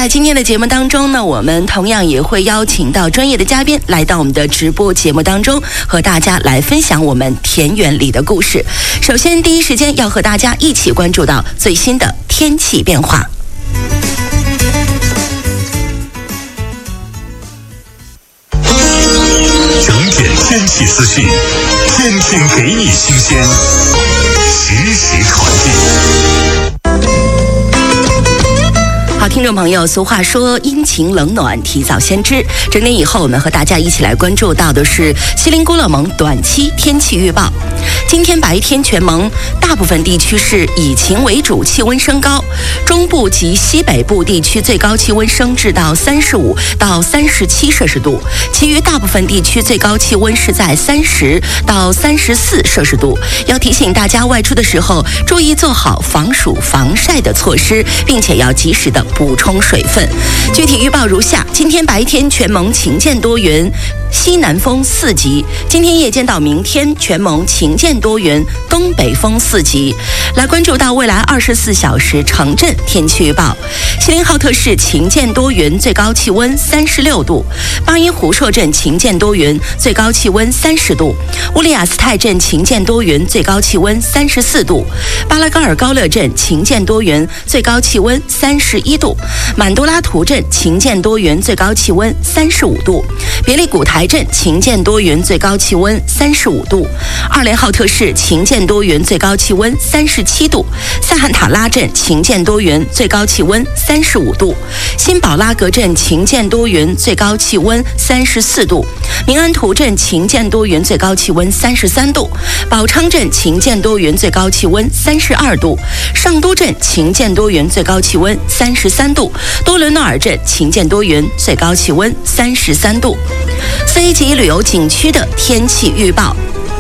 在今天的节目当中呢，我们同样也会邀请到专业的嘉宾来到我们的直播节目当中，和大家来分享我们田园里的故事。首先，第一时间要和大家一起关注到最新的天气变化。 整点天气资讯，天天给你新鲜，实时传递。 好，听众朋友，俗话说阴晴冷暖提早先知。整点以后，我们和大家一起来关注到的是锡林郭勒盟短期天气预报。今天白天全盟大部分地区是以晴为主，气温升高，中部及西北部地区最高气温升至到35到37摄氏度，其余大部分地区最高气温是在30到34摄氏度。要提醒大家外出的时候注意做好防暑防晒的措施，并且要及时的补充水分。具体预报如下：今天白天全盟晴见多云，西南风4级；今天夜间到明天全盟晴见多云，东北风4级。来关注到未来24小时城镇天气预报：锡林浩特市晴见多云，最高气温36度；巴音湖硕镇晴见多云，最高气温30度；乌里雅斯泰镇晴见多云，最高气温34度；巴拉高尔高勒镇晴见多云，最高气温31度；满都拉图镇晴见多云，最高气温35度；别利古台镇晴见多云，最高气温35度；二连浩特市晴见多云，最高气温37度；塞罕塔拉镇晴见多云，最高气温35度；新宝拉格镇晴见多云，最高气温34度；明安图镇晴见多云，最高气温33度；宝昌镇晴见多云，最高气温32度；上都镇晴见多云，最高气温33度；多伦诺尔镇晴见多云，最高气温33度。4A 级旅游景区的天气预报：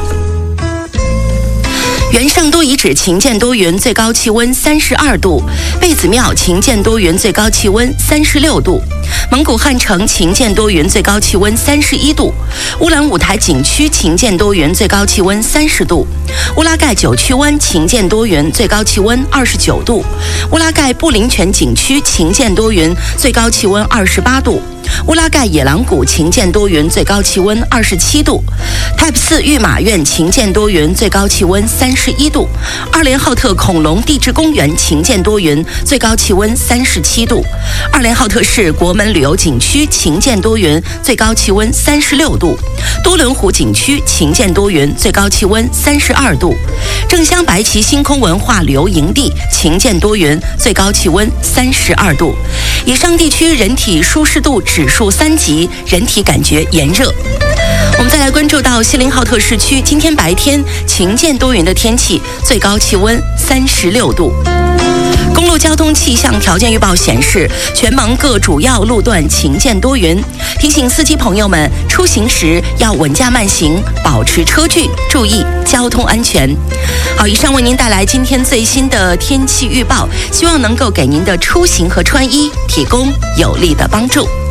元圣都遗址晴见多云，最高气温32度；贝子庙晴见多云，最高气温36度；蒙古汉城晴见多云，最高气温31度；乌兰舞台景区晴见多云，最高气温30度；乌拉盖九曲湾晴见多云，最高气温29度；乌拉盖布林泉景区晴见多云，最高气温28度；乌拉盖野狼谷晴见多云，最高气温27度；泰普寺御马苑晴见多云，最高气温31度；二连浩特恐龙地质公园晴见多云，最高气温37度；二连浩特市国门旅游景区晴见多云，最高气温36度；多伦湖景区晴见多云，最高气温32度；正乡白旗星空文化旅游营地晴见多云，最高气温32度。以上地区人体舒适度指数3级，人体感觉炎热。我们再来关注到锡林浩特市区，今天白天晴见多云的天气，最高气温36度。公路交通气象条件预报显示，全盟各主要路段晴见多云，提醒司机朋友们出行时要稳驾慢行，保持车距，注意交通安全。好，以上为您带来今天最新的天气预报，希望能够给您的出行和穿衣提供有力的帮助。